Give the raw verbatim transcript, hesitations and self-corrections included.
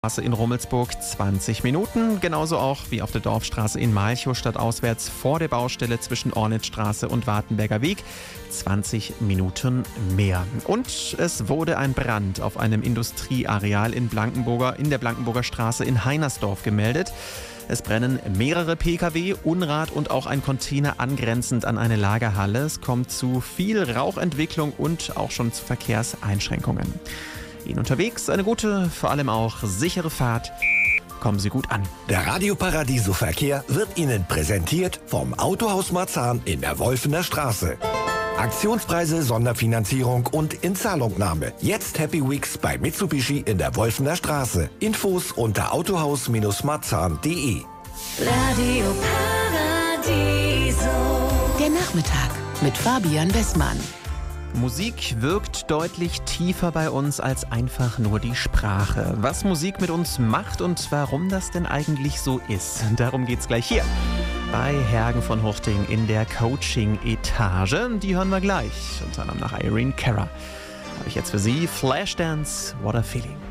Straße in Rummelsburg zwanzig Minuten, genauso auch wie auf der Dorfstraße in Malchow stadtauswärts vor der Baustelle zwischen Ornitzstraße und Wartenberger Weg zwanzig Minuten mehr. Und es wurde ein Brand auf einem Industrieareal in Blankenburger, in der Blankenburger Straße in Heinersdorf gemeldet. Es brennen mehrere Pkw, Unrat und auch ein Container angrenzend an eine Lagerhalle. Es kommt zu viel Rauchentwicklung und auch schon zu Verkehrseinschränkungen. Ihnen unterwegs eine gute, vor allem auch sichere Fahrt. Kommen Sie gut an. Der Radio Paradiso Verkehr wird Ihnen präsentiert vom Autohaus Marzahn in der Wolfener Straße. Aktionspreise, Sonderfinanzierung und Inzahlungnahme. Jetzt Happy Weeks bei Mitsubishi in der Wolfener Straße. Infos unter autohaus marzahn punkt de. Radio Paradiso. Der Nachmittag mit Fabian Wessmann. Musik wirkt deutlich tiefer bei uns als einfach nur die Sprache. Was Musik mit uns macht und warum das denn eigentlich so ist, darum geht's gleich hier bei Hergen von Huchting in der Coaching-Etage. Die hören wir gleich, unter anderem nach Irene Cara. Habe ich jetzt für Sie Flashdance, What a Feeling.